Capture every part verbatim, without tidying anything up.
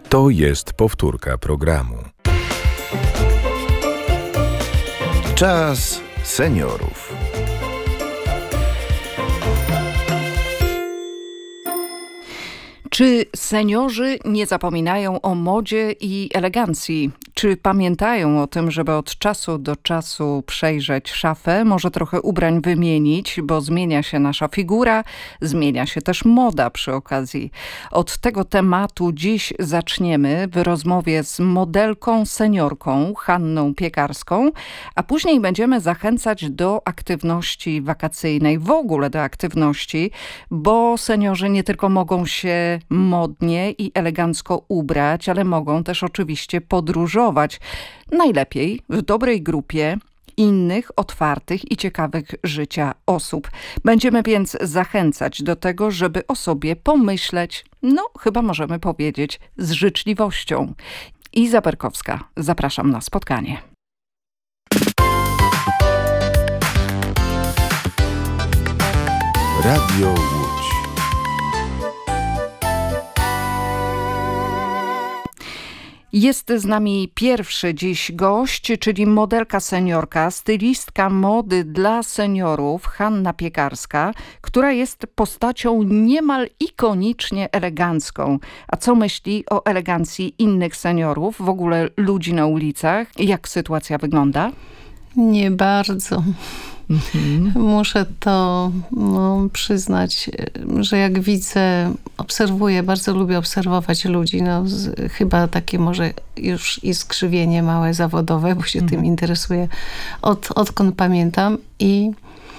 To jest powtórka programu. Czas seniorów. Czy seniorzy nie zapominają o modzie i elegancji? Czy pamiętają o tym, żeby od czasu do czasu przejrzeć szafę, może trochę ubrań wymienić, bo zmienia się nasza figura, zmienia się też moda przy okazji. Od tego tematu dziś zaczniemy w rozmowie z modelką seniorką Hanną Piekarską, a później będziemy zachęcać do aktywności wakacyjnej, w ogóle do aktywności, bo seniorzy nie tylko mogą się modnie i elegancko ubrać, ale mogą też oczywiście podróżować. Najlepiej w dobrej grupie innych, otwartych i ciekawych życia osób. Będziemy więc zachęcać do tego, żeby o sobie pomyśleć, no chyba możemy powiedzieć z życzliwością. Iza Berkowska, zapraszam na spotkanie. Radio Łódź. Jest z nami pierwszy dziś gość, czyli modelka seniorka, stylistka mody dla seniorów Hanna Piekarska, która jest postacią niemal ikonicznie elegancką. A co myśli o elegancji innych seniorów, w ogóle ludzi na ulicach? Jak sytuacja wygląda? Nie bardzo. Mhm. Muszę to no, przyznać, że jak widzę, obserwuję, bardzo lubię obserwować ludzi. No, z, chyba takie może już i skrzywienie małe zawodowe, bo się mhm. tym interesuję od, odkąd pamiętam. I,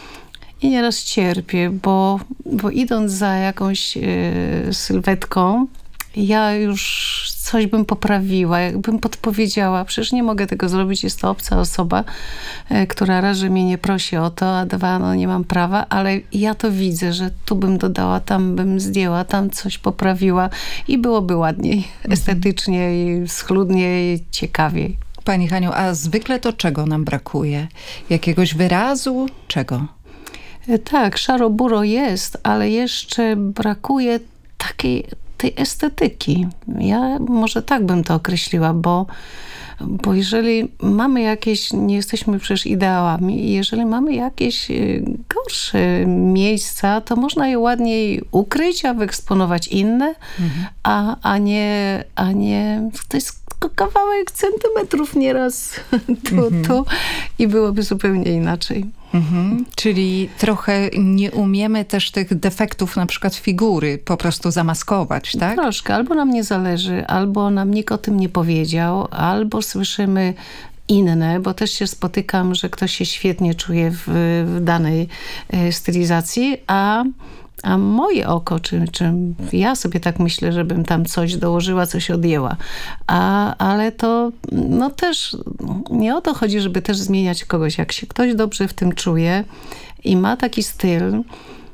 i nieraz cierpię, bo, bo idąc za jakąś y, sylwetką, ja już coś bym poprawiła, jakbym podpowiedziała. Przecież nie mogę tego zrobić, jest to obca osoba, która raz, że mnie nie prosi o to, a dwa, no nie mam prawa, ale ja to widzę, że tu bym dodała, tam bym zdjęła, tam coś poprawiła i byłoby ładniej, mhm. estetycznie, i schludniej, ciekawiej. Pani Haniu, a zwykle to czego nam brakuje? Jakiegoś wyrazu? Czego? Tak, szaro-buro jest, ale jeszcze brakuje takiej tej estetyki. Ja może tak bym to określiła, bo, bo jeżeli mamy jakieś, nie jesteśmy przecież ideałami, i jeżeli mamy jakieś gorsze miejsca, to można je ładniej ukryć, a wyeksponować inne, mhm. a, a, nie, a nie, to jest kawałek centymetrów nieraz tu, mhm. tu i byłoby zupełnie inaczej. Mhm. Czyli trochę nie umiemy też tych defektów na przykład figury po prostu zamaskować, tak? Troszkę. Albo nam nie zależy, albo nam nikt o tym nie powiedział, albo słyszymy inne, bo też się spotykam, że ktoś się świetnie czuje w, w danej stylizacji, a A moje oko, czy, czy ja sobie tak myślę, żebym tam coś dołożyła, coś odjęła. A, ale to no też nie o to chodzi, żeby też zmieniać kogoś. Jak się ktoś dobrze w tym czuje i ma taki styl,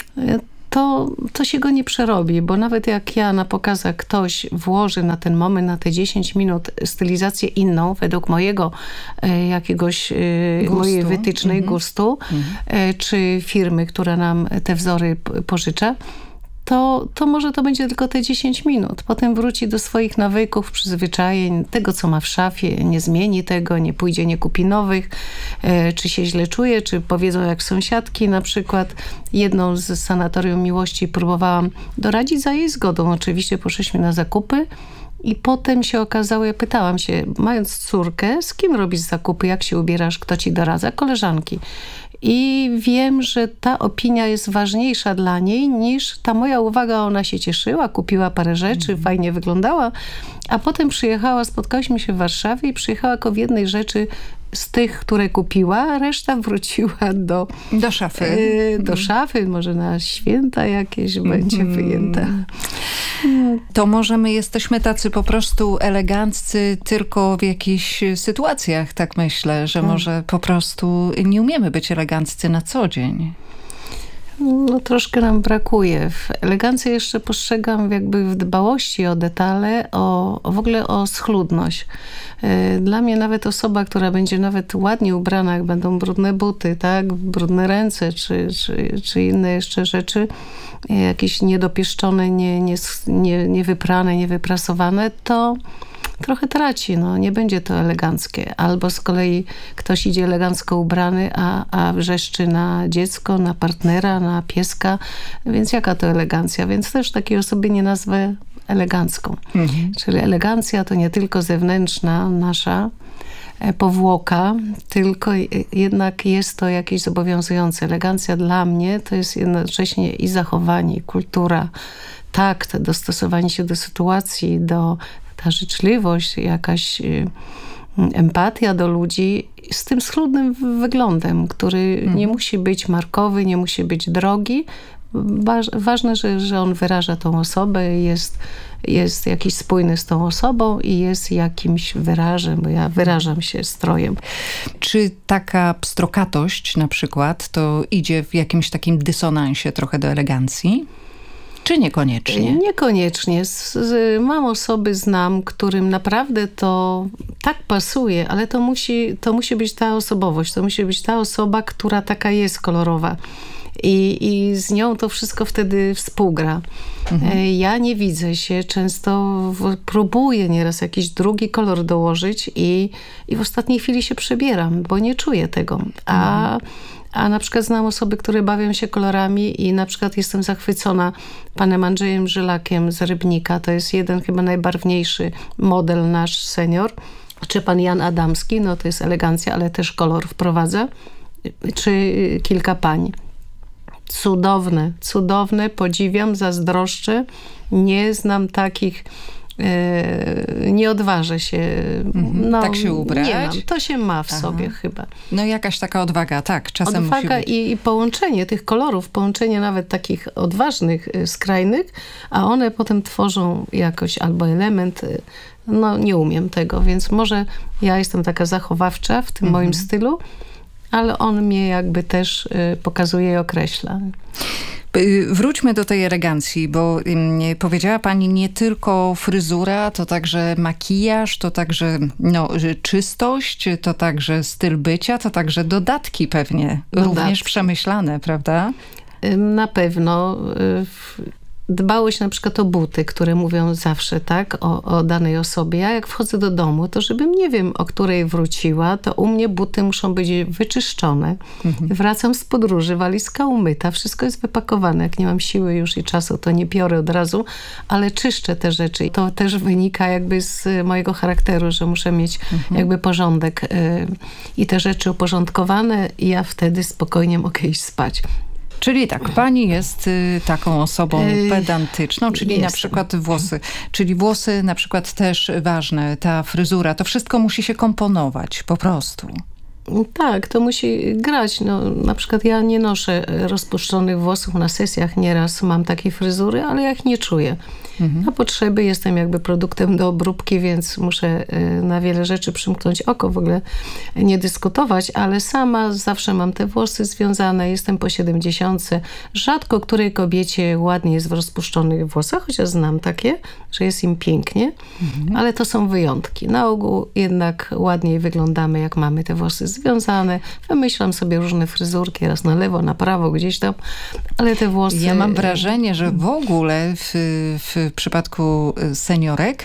to, to się go nie przerobi, bo nawet jak ja na pokazach ktoś włoży na ten moment, na te dziesięć minut stylizację inną, według mojego e, jakiegoś e, mojej wytycznej mm-hmm. gustu, mm-hmm. e, czy firmy, która nam te wzory p- pożycza, to, to może to będzie tylko te dziesięć minut. Potem wróci do swoich nawyków, przyzwyczajeń, tego, co ma w szafie, nie zmieni tego, nie pójdzie, nie kupi nowych, e, czy się źle czuje, czy powiedzą jak sąsiadki. Na przykład jedną z Sanatorium Miłości próbowałam doradzić za jej zgodą. Oczywiście poszliśmy na zakupy i potem się okazało, ja pytałam się, mając córkę, z kim robisz zakupy, jak się ubierasz, kto ci doradza? Koleżanki. I wiem, że ta opinia jest ważniejsza dla niej niż ta moja uwaga. Ona się cieszyła, kupiła parę rzeczy, mm. fajnie wyglądała, a potem przyjechała, spotkałyśmy się w Warszawie i przyjechała jako w jednej rzeczy z tych, które kupiła, a reszta wróciła do, do szafy. Yy, do szafy, może na święta jakieś będzie mm. wyjęta. To może my jesteśmy tacy po prostu eleganccy tylko w jakichś sytuacjach, tak myślę, że hmm. może po prostu nie umiemy być eleganccy na co dzień. No troszkę nam brakuje. W elegancji jeszcze postrzegam jakby w dbałości o detale, o, o w ogóle o schludność. Dla mnie nawet osoba, która będzie nawet ładnie ubrana, jak będą brudne buty, tak, brudne ręce, czy, czy, czy inne jeszcze rzeczy, jakieś niedopieszczone, nie, nie, nie, niewyprane, niewyprasowane, to trochę traci, no nie będzie to eleganckie. Albo z kolei ktoś idzie elegancko ubrany, a, a wrzeszczy na dziecko, na partnera, na pieska, więc jaka to elegancja? Więc też takiej osoby nie nazwę elegancką. Mhm. Czyli elegancja to nie tylko zewnętrzna nasza powłoka, tylko jednak jest to jakieś zobowiązujące. Elegancja dla mnie to jest jednocześnie i zachowanie, i kultura, takt, dostosowanie się do sytuacji, do ta życzliwość, jakaś empatia do ludzi z tym schludnym wyglądem, który mhm. nie musi być markowy, nie musi być drogi. Ważne, że, że on wyraża tą osobę, jest, jest jakiś spójny z tą osobą i jest jakimś wyrażem, bo ja wyrażam się strojem. Czy taka pstrokatość na przykład to idzie w jakimś takim dysonansie trochę do elegancji? Czy niekoniecznie? Niekoniecznie. Z, z, mam osoby, znam, którym naprawdę to tak pasuje, ale to musi, to musi być ta osobowość, to musi być ta osoba, która taka jest kolorowa. I, i z nią to wszystko wtedy współgra. Mhm. Ja nie widzę się, często w, próbuję nieraz jakiś drugi kolor dołożyć i, i w ostatniej chwili się przebieram, bo nie czuję tego. A mhm. A na przykład znam osoby, które bawią się kolorami i na przykład jestem zachwycona panem Andrzejem Żylakiem z Rybnika. To jest jeden chyba najbarwniejszy model nasz senior. Czy pan Jan Adamski, no to jest elegancja, ale też kolor wprowadza. Czy kilka pań. Cudowne, cudowne, podziwiam, zazdroszczę. Nie znam takich... nie odważę się no, tak się ubrać. Nie mam. To się ma w Aha. sobie chyba. No jakaś taka odwaga, tak. Czasem odwaga musi być. i, i połączenie tych kolorów, połączenie nawet takich odważnych, skrajnych, a one potem tworzą jakoś albo element, no nie umiem tego, więc może ja jestem taka zachowawcza w tym mhm. moim stylu, ale on mnie jakby też pokazuje i określa. Wróćmy do tej elegancji, bo powiedziała pani nie tylko fryzura, to także makijaż, to także no, czystość, to także styl bycia, to także dodatki pewnie, dodatki. Również przemyślane, prawda? Na pewno. Dbałość na przykład o buty, które mówią zawsze tak o, o danej osobie. Ja jak wchodzę do domu, to żebym nie wiem, o której wróciła, to u mnie buty muszą być wyczyszczone. Mhm. Wracam z podróży, walizka umyta, wszystko jest wypakowane. Jak nie mam siły już i czasu, to nie biorę od razu, ale czyszczę te rzeczy. I to też wynika jakby z mojego charakteru, że muszę mieć mhm. jakby porządek y, i te rzeczy uporządkowane i ja wtedy spokojnie mogę iść spać. Czyli tak, pani jest y, taką osobą pedantyczną, czyli Jestem. na przykład włosy. Czyli włosy na przykład też ważne, ta fryzura, to wszystko musi się komponować po prostu. Tak, to musi grać. No, na przykład ja nie noszę rozpuszczonych włosów na sesjach, nieraz mam takie fryzury, ale ja ich nie czuję. Mhm. Na potrzeby jestem jakby produktem do obróbki, więc muszę na wiele rzeczy przymknąć oko, w ogóle nie dyskutować, ale sama zawsze mam te włosy związane, jestem po siedemdziesiątce. Rzadko której kobiecie ładnie jest w rozpuszczonych włosach, chociaż znam takie, że jest im pięknie, mhm. ale to są wyjątki. Na ogół jednak ładniej wyglądamy, jak mamy te włosy związane. Wymyślam sobie różne fryzurki, raz na lewo, na prawo, gdzieś tam, ale te włosy... Ja mam wrażenie, że w ogóle w, w przypadku seniorek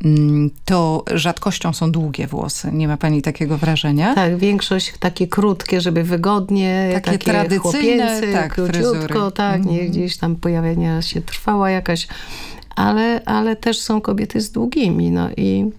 to rzadkością są długie włosy. Nie ma pani takiego wrażenia? Tak, większość takie krótkie, żeby wygodnie, takie, takie tradycyjne, tak, króciutko, tak, nie, mm. gdzieś tam pojawienia się trwała jakaś, ale, ale też są kobiety z długimi, no i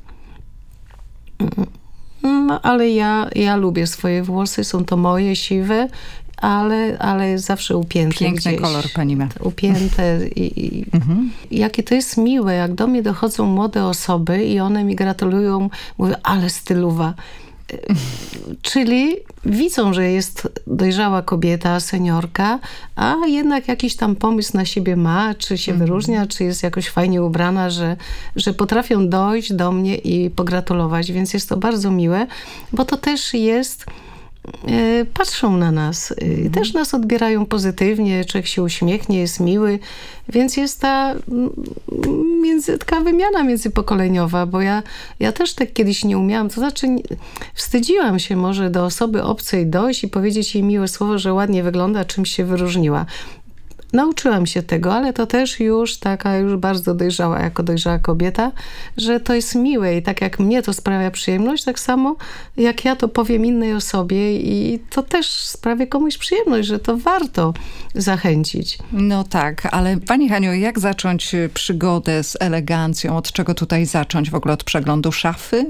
no, ale ja, ja lubię swoje włosy, są to moje, siwe, ale, ale zawsze upięte. Piękny gdzieś. kolor pani ma. Upięte i, i mhm. jakie to jest miłe, jak do mnie dochodzą młode osoby i one mi gratulują, mówią, ale stylowa. Czyli widzą, że jest dojrzała kobieta, seniorka, a jednak jakiś tam pomysł na siebie ma, czy się mhm. wyróżnia, czy jest jakoś fajnie ubrana, że, że potrafią dojść do mnie i pogratulować, więc jest to bardzo miłe, bo to też jest patrzą na nas. Mhm. Też nas odbierają pozytywnie, człowiek się uśmiechnie, jest miły, więc jest ta między, taka wymiana międzypokoleniowa, bo ja, ja też tak kiedyś nie umiałam, to znaczy wstydziłam się może do osoby obcej dojść i powiedzieć jej miłe słowo, że ładnie wygląda, czymś się wyróżniła. Nauczyłam się tego, ale to też już taka już bardzo dojrzała, jako dojrzała kobieta, że to jest miłe i tak jak mnie to sprawia przyjemność, tak samo jak ja to powiem innej osobie i to też sprawia komuś przyjemność, że to warto zachęcić. No tak, ale pani Haniu, jak zacząć przygodę z elegancją? Od czego tutaj zacząć? W ogóle od przeglądu szafy?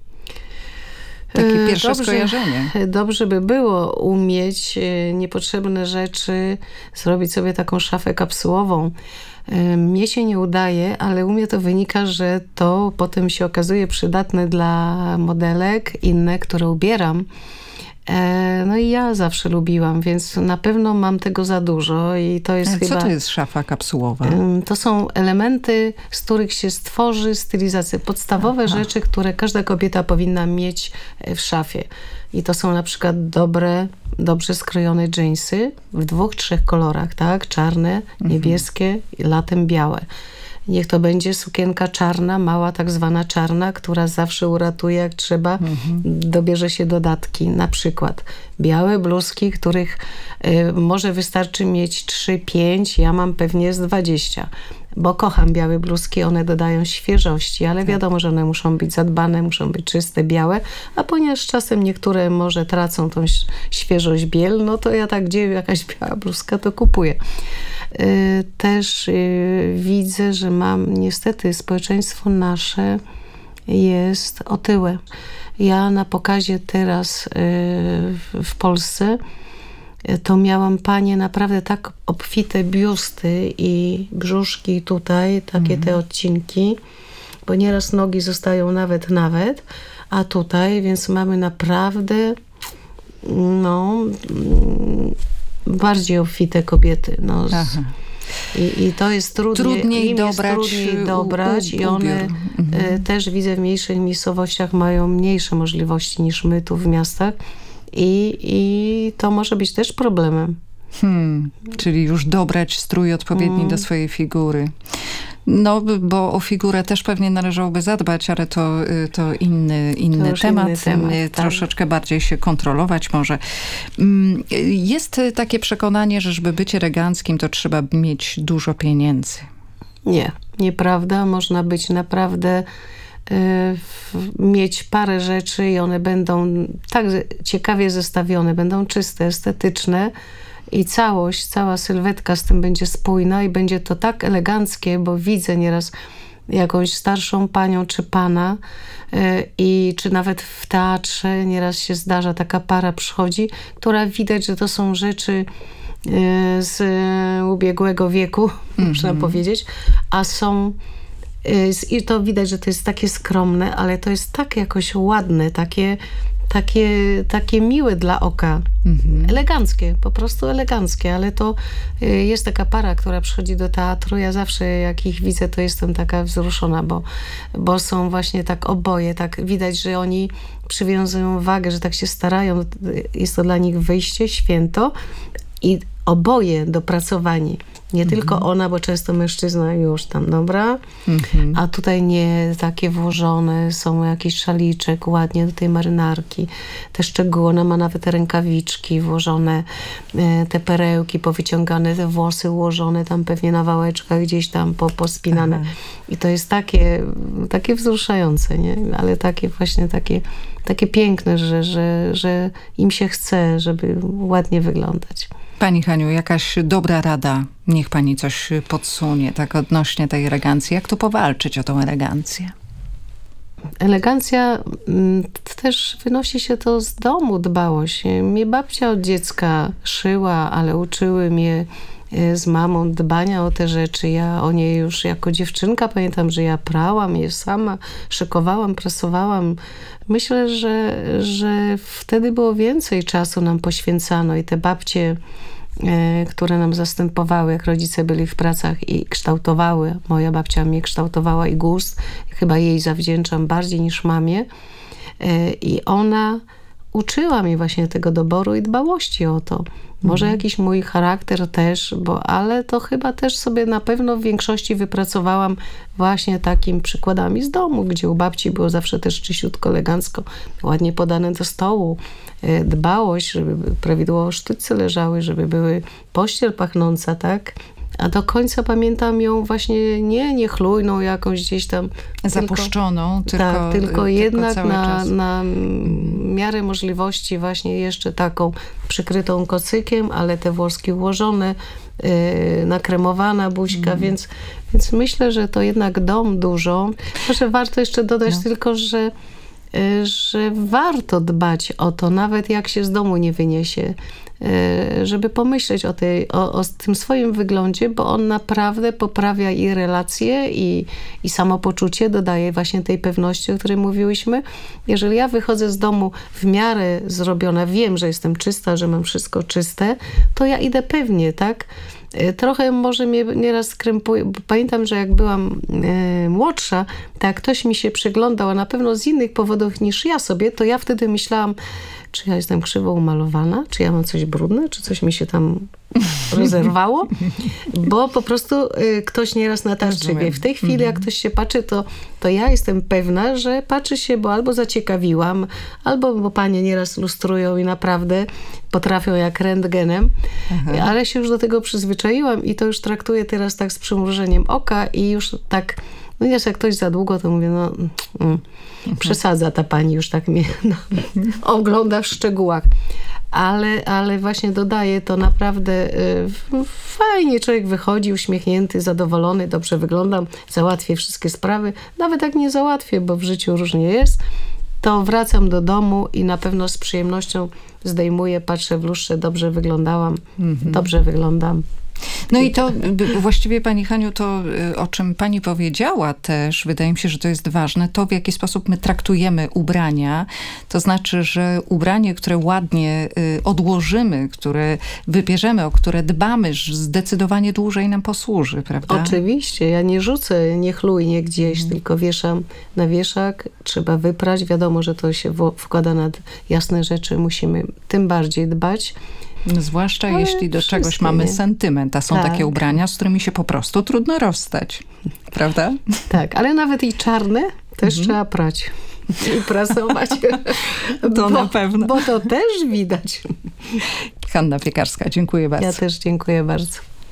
Takie pierwsze dobrze, skojarzenie. Dobrze by było umieć niepotrzebne rzeczy, zrobić sobie taką szafę kapsułową. Mnie się nie udaje, ale u mnie to wynika, że to potem się okazuje przydatne dla modelek, inne, które ubieram. No i ja zawsze lubiłam, więc na pewno mam tego za dużo i to jest Co chyba... Co to jest szafa kapsułowa? To są elementy, z których się stworzy stylizację. Podstawowe Aha. rzeczy, które każda kobieta powinna mieć w szafie. I to są na przykład dobre, dobrze skrojone dżinsy w dwóch, trzech kolorach, tak? Czarne, niebieskie, mhm. latem białe. Niech to będzie sukienka czarna, mała, tak zwana czarna, która zawsze uratuje, jak trzeba, mhm. dobierze się dodatki. Na przykład białe bluzki, których y, może wystarczy mieć trzy, pięć, ja mam pewnie z dwadzieścia. Bo kocham białe bluzki, one dodają świeżości, ale wiadomo, że one muszą być zadbane, muszą być czyste, białe, a ponieważ czasem niektóre może tracą tą świeżość biel, no to ja tak, gdzie jakaś biała bluzka, to kupuję. Też widzę, że mam niestety społeczeństwo nasze jest otyłe. Ja na pokazie teraz w Polsce to miałam panie naprawdę tak obfite biusty i brzuszki tutaj, takie mm. te odcinki, bo nieraz nogi zostają nawet nawet, a tutaj, więc mamy naprawdę no bardziej obfite kobiety. No, z, i, I to jest trudniej, trudniej im dobrać, jest trudniej dobrać u, u, i one mhm. też widzę w mniejszych miejscowościach mają mniejsze możliwości niż my tu w miastach i, i to może być też problemem. Hmm, czyli już dobrać strój odpowiedni hmm. do swojej figury. No, bo o figurę też pewnie należałoby zadbać, ale to, to inny, inny to temat. Inny temat troszeczkę tak. bardziej się kontrolować może. Jest takie przekonanie, że żeby być eleganckim, to trzeba mieć dużo pieniędzy. Nie, nieprawda. Można być naprawdę y, mieć parę rzeczy i one będą tak ciekawie zestawione, będą czyste, estetyczne, i całość, cała sylwetka z tym będzie spójna i będzie to tak eleganckie, bo widzę nieraz jakąś starszą panią czy pana yy, i czy nawet w teatrze nieraz się zdarza, taka para przychodzi, która widać, że to są rzeczy yy, z ubiegłego wieku, mm-hmm. można powiedzieć, a są yy, i to widać, że to jest takie skromne, ale to jest tak jakoś ładne, takie Takie, takie miłe dla oka. Mhm. Eleganckie, po prostu eleganckie, ale to jest taka para, która przychodzi do teatru. Ja zawsze jak ich widzę, to jestem taka wzruszona, bo, bo są właśnie tak oboje, tak widać, że oni przywiązują wagę, że tak się starają. Jest to dla nich wyjście, święto i oboje dopracowani. Nie mhm. tylko ona, bo często mężczyzna już tam, dobra, mhm. a tutaj nie takie włożone, są jakiś szaliczek ładnie do tej marynarki, te szczegóły, ona ma nawet te rękawiczki włożone, te perełki powyciągane, te włosy ułożone tam pewnie na wałeczkach gdzieś tam po, pospinane. Aha. I to jest takie, takie wzruszające, nie? Ale takie właśnie takie, takie piękne, że, że, że im się chce, żeby ładnie wyglądać. Pani Haniu, jakaś dobra rada, niech pani coś podsunie, tak odnośnie tej elegancji. Jak tu powalczyć o tą elegancję? Elegancja też wynosi się to z domu, dbałość. Mnie babcia od dziecka szyła, ale uczyły mnie z mamą dbania o te rzeczy. Ja o nie już jako dziewczynka pamiętam, że ja prałam je sama, szykowałam, prasowałam. Myślę, że, że wtedy było więcej czasu nam poświęcano i te babcie, e, które nam zastępowały, jak rodzice byli w pracach i kształtowały. Moja babcia mnie kształtowała i gust. Chyba jej zawdzięczam bardziej niż mamie. E, I ona uczyła mnie właśnie tego doboru i dbałości o to. Może mhm. jakiś mój charakter też, bo, ale to chyba też sobie na pewno w większości wypracowałam właśnie takim przykładami z domu, gdzie u babci było zawsze też czyściutko, elegancko, ładnie podane do stołu. Dbałość, żeby prawidłowo sztućce leżały, żeby były pościel pachnąca, tak? A do końca pamiętam ją właśnie nie niechlujną jakąś gdzieś tam. Zapuszczoną, tylko, tylko, tak, tylko, tylko jednak cały na, czas. na miarę możliwości właśnie jeszcze taką przykrytą kocykiem, ale te włoski ułożone, yy, nakremowana buźka, mm. więc, więc myślę, że to jednak dom dużo. Może warto jeszcze dodać no. tylko, że że warto dbać o to, nawet jak się z domu nie wyniesie, żeby pomyśleć o, tej, o, o tym swoim wyglądzie, bo on naprawdę poprawia i relacje, i, i samopoczucie, dodaje właśnie tej pewności, o której mówiłyśmy. Jeżeli ja wychodzę z domu w miarę zrobiona, wiem, że jestem czysta, że mam wszystko czyste, to ja idę pewnie, tak? Trochę może mnie nieraz krępuje, bo pamiętam, że jak byłam e, młodsza, to jak ktoś mi się przyglądał, a na pewno z innych powodów niż ja sobie, to ja wtedy myślałam, czy ja jestem krzywo umalowana, czy ja mam coś brudne, czy coś mi się tam rozerwało, bo po prostu y, ktoś nieraz natarczywie. W tej chwili, mm-hmm. jak ktoś się patrzy, to, to ja jestem pewna, że patrzy się, bo albo zaciekawiłam, albo bo panie nieraz lustrują i naprawdę potrafią jak rentgenem, Aha. ale się już do tego przyzwyczaiłam i to już traktuję teraz tak z przymrużeniem oka i już tak, no wiesz, jak ktoś za długo, to mówię, no mm, przesadza ta pani, już tak mnie no, ogląda w szczegółach. Ale, ale właśnie dodaję to naprawdę y, fajnie. Człowiek wychodzi uśmiechnięty, zadowolony, dobrze wyglądam, załatwię wszystkie sprawy. Nawet jak nie załatwię, bo w życiu różnie jest, to wracam do domu i na pewno z przyjemnością zdejmuję, patrzę w lustrze, dobrze wyglądałam, mhm. dobrze wyglądam. No i to właściwie, pani Haniu, to o czym pani powiedziała też, wydaje mi się, że to jest ważne, to w jaki sposób my traktujemy ubrania. To znaczy, że ubranie, które ładnie odłożymy, które wybierzemy, o które dbamy, zdecydowanie dłużej nam posłuży, prawda? Oczywiście. Ja nie rzucę niechlujnie gdzieś, hmm. tylko wieszam na wieszak. Trzeba wyprać. Wiadomo, że to się wkłada nad jasne rzeczy. Musimy tym bardziej dbać. Zwłaszcza ale jeśli do czegoś mamy nie. sentyment, a są tak. takie ubrania, z którymi się po prostu trudno rozstać. Prawda? Tak, ale nawet i czarne też mhm. trzeba prać i prasować. To bo, na pewno. Bo to też widać. Hanna Piekarska, dziękuję bardzo. Ja też dziękuję bardzo.